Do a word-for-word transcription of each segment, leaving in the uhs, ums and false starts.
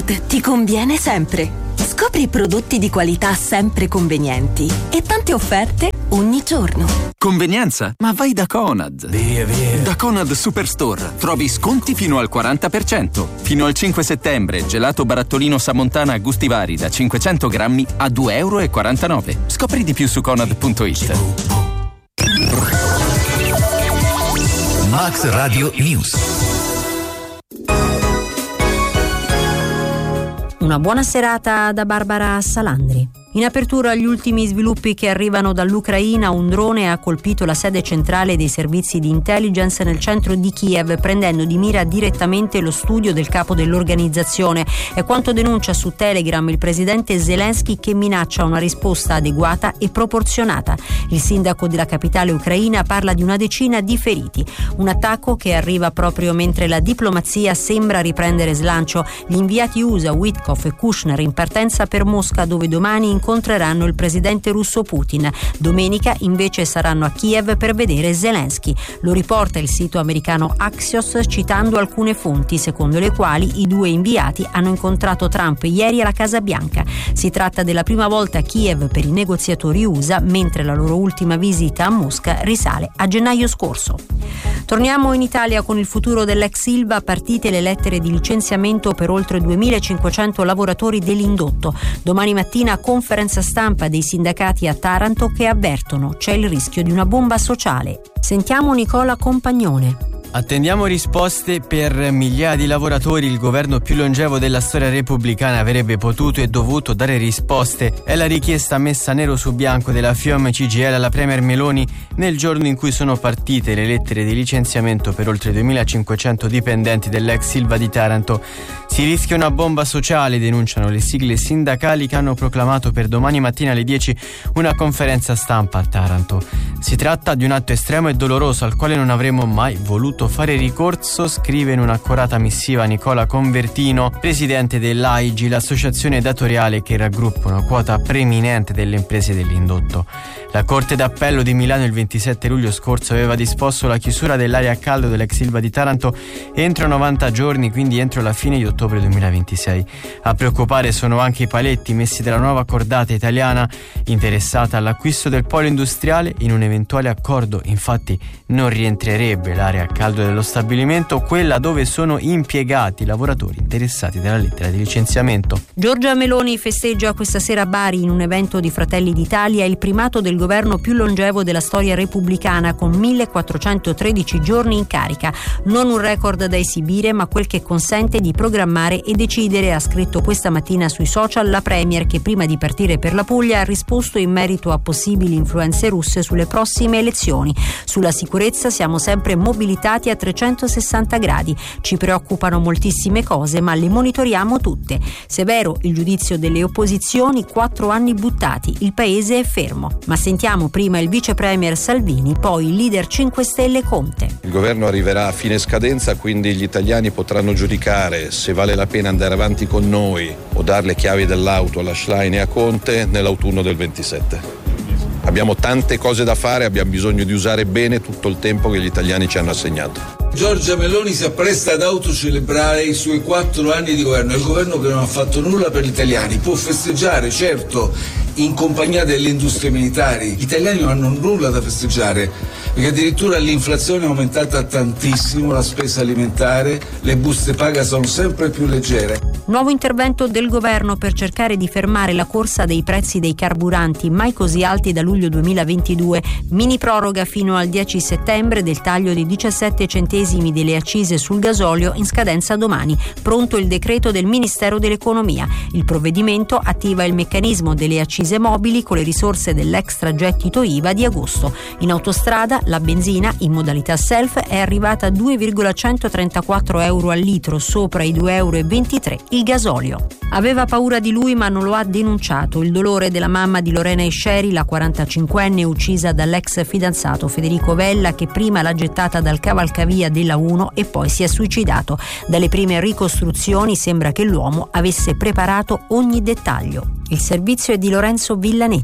Conad ti conviene sempre. Scopri prodotti di qualità sempre convenienti e tante offerte ogni giorno. Convenienza? Ma vai da Conad. Via, via. Da Conad Superstore trovi sconti fino al quaranta per cento. Fino al cinque settembre, gelato barattolino Samontana a gusti vari da cinquecento grammi a due e quarantanove euro. Scopri di più su conad punto it. Max Radio News. Una buona serata da Barbara Salandri. In apertura agli ultimi sviluppi che arrivano dall'Ucraina, un drone ha colpito la sede centrale dei servizi di intelligence nel centro di Kiev, prendendo di mira direttamente lo studio del capo dell'organizzazione. È quanto denuncia su Telegram il presidente Zelensky, che minaccia una risposta adeguata e proporzionata. Il sindaco della capitale ucraina parla di una decina di feriti. Un attacco che arriva proprio mentre la diplomazia sembra riprendere slancio. Gli inviati U S A, Witkoff e Kushner, in partenza per Mosca, dove domani incontreranno il presidente russo Putin. Domenica invece saranno a Kiev per vedere Zelensky. Lo riporta il sito americano Axios, citando alcune fonti secondo le quali i due inviati hanno incontrato Trump ieri alla Casa Bianca. Si tratta della prima volta a Kiev per i negoziatori U S A, mentre la loro ultima visita a Mosca risale a gennaio scorso. Torniamo in Italia con il futuro dell'ex Ilva. Partite le lettere di licenziamento per oltre duemilacinquecento lavoratori dell'indotto. Domani mattina conferenza stampa dei sindacati a Taranto che avvertono c'è il rischio di una bomba sociale. Sentiamo Nicola Compagnone. Attendiamo risposte per migliaia di lavoratori. Il governo più longevo della storia repubblicana avrebbe potuto e dovuto dare risposte. È la richiesta messa nero su bianco della FIOM C G I L alla premier Meloni nel giorno in cui sono partite le lettere di licenziamento per oltre duemilacinquecento dipendenti dell'ex Ilva di Taranto. Si rischia una bomba sociale, denunciano le sigle sindacali che hanno proclamato per domani mattina alle dieci una conferenza stampa a Taranto. Si tratta di un atto estremo e doloroso al quale non avremmo mai voluto fare ricorso, scrive in un'accorata missiva Nicola Convertino, presidente dell'A I G, l'associazione datoriale che raggruppa una quota preminente delle imprese dell'indotto. La Corte d'Appello di Milano il ventisette luglio scorso aveva disposto la chiusura dell'area a caldo dell'ex Ilva di Taranto entro novanta giorni, quindi entro la fine di ottobre duemilaventisei. A preoccupare sono anche i paletti messi dalla nuova cordata italiana interessata all'acquisto del polo industriale. In un eventuale accordo, infatti, non rientrerebbe l'area a caldo dello stabilimento, quella dove sono impiegati i lavoratori interessati dalla lettera di licenziamento. Giorgia Meloni festeggia questa sera a Bari, in un evento di Fratelli d'Italia, il primato del governo più longevo della storia repubblicana, con millequattrocentotredici giorni in carica. Non un record da esibire, ma quel che consente di programmare e decidere, ha scritto questa mattina sui social la premier, che prima di partire per la Puglia ha risposto in merito a possibili influenze russe sulle prossime elezioni. Sulla sicurezza siamo sempre mobilitati a trecentosessanta gradi. Ci preoccupano moltissime cose, ma le monitoriamo tutte. Severo il giudizio delle opposizioni, quattro anni buttati, il paese è fermo. Ma sentiamo prima il vice premier Salvini, poi il leader cinque Stelle Conte. Il governo arriverà a fine scadenza, quindi gli italiani potranno giudicare se vale la pena andare avanti con noi o dare le chiavi dell'auto alla Schlein e a Conte nell'autunno del ventisette. Abbiamo tante cose da fare, abbiamo bisogno di usare bene tutto il tempo che gli italiani ci hanno assegnato. Giorgia Meloni si appresta ad autocelebrare i suoi quattro anni di governo. Il governo che non ha fatto nulla per gli italiani può festeggiare, certo, in compagnia delle industrie militari. Gli italiani non hanno nulla da festeggiare, perché addirittura l'inflazione è aumentata tantissimo, la spesa alimentare, le buste paga sono sempre più leggere. Nuovo intervento del governo per cercare di fermare la corsa dei prezzi dei carburanti, mai così alti da luglio duemilaventidue. Mini proroga fino al dieci settembre del taglio di diciassette centesimi delle accise sul gasolio, in scadenza domani. Pronto il decreto del Ministero dell'Economia. Il provvedimento attiva il meccanismo delle accise mobili con le risorse dell'extragettito I V A di agosto. In autostrada la benzina in modalità self è arrivata a due virgola centotrentaquattro euro al litro, sopra i due virgola ventitré euro il gasolio. Aveva paura di lui, ma non lo ha denunciato. Il dolore della mamma di Lorena Esceri, la quarantacinquenne uccisa dall'ex fidanzato Federico Vella, che prima l'ha gettata dal cavalcavia della uno e poi si è suicidato. Dalle prime ricostruzioni sembra che l'uomo avesse preparato ogni dettaglio. Il servizio è di Lorenzo Villanetti.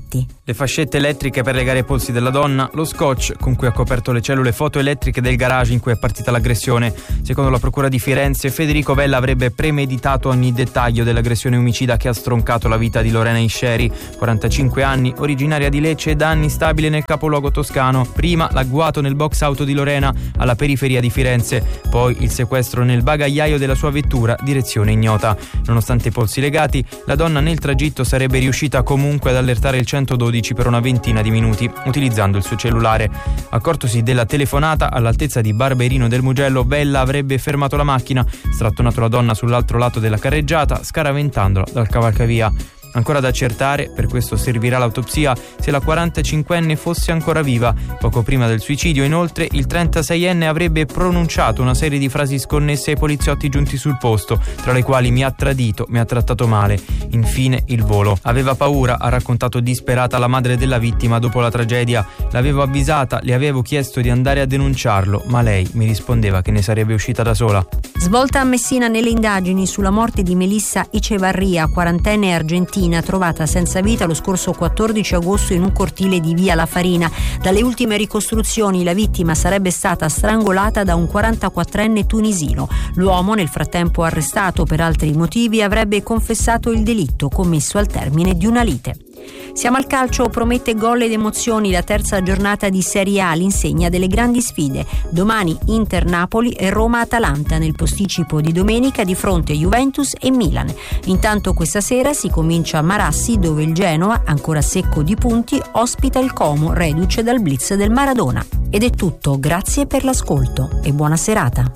Le fascette elettriche per legare i polsi della donna, lo scotch con cui ha coperto le cellule fotoelettriche del garage in cui è partita l'aggressione. Secondo la procura di Firenze, Federico Vella avrebbe premeditato ogni dettaglio dell'aggressione omicida che ha stroncato la vita di Lorena Isceri, quarantacinque anni, originaria di Lecce e da anni stabile nel capoluogo toscano. Prima l'agguato nel box auto di Lorena alla periferia di Firenze, poi il sequestro nel bagagliaio della sua vettura, direzione ignota. Nonostante i polsi legati, la donna nel tragitto sarebbe riuscita comunque ad allertare il centododici per una ventina di minuti, utilizzando il suo cellulare. Accortosi della telefonata, all'altezza di Barberino del Mugello, Vella avrebbe fermato la macchina, strattonato la donna sull'altro lato della carreggiata, scaraventandola dal cavalcavia. Ancora da accertare, per questo servirà l'autopsia, se la quarantacinquenne fosse ancora viva. Poco prima del suicidio, inoltre, il trentaseienne avrebbe pronunciato una serie di frasi sconnesse ai poliziotti giunti sul posto, tra le quali "mi ha tradito, mi ha trattato male". Infine il volo. Aveva paura, ha raccontato disperata la madre della vittima dopo la tragedia. L'avevo avvisata, le avevo chiesto di andare a denunciarlo, ma lei mi rispondeva che ne sarebbe uscita da sola. Svolta a Messina nelle indagini sulla morte di Melissa Echevarria, quarantenne argentina, trovata senza vita lo scorso quattordici agosto in un cortile di via La Farina. Dalle ultime ricostruzioni la vittima sarebbe stata strangolata da un quarantaquattrenne tunisino. L'uomo, nel frattempo arrestato per altri motivi, avrebbe confessato il delitto commesso al termine di una lite. Siamo al calcio, promette gol ed emozioni la terza giornata di Serie A all'insegna delle grandi sfide. Domani Inter-Napoli e Roma-Atalanta nel posticipo di domenica di fronte a Juventus e Milan. Intanto questa sera si comincia a Marassi, dove il Genoa, ancora secco di punti, ospita il Como, reduce dal blitz del Maradona. Ed è tutto, grazie per l'ascolto e buona serata.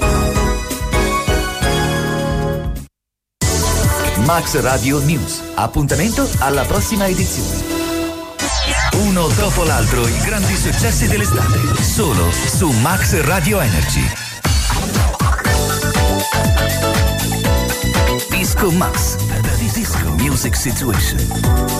Max Radio News. Appuntamento alla prossima edizione. Uno dopo l'altro i grandi successi dell'estate. Solo su Max Radio Energy. Disco Max. The Disco Music Situation.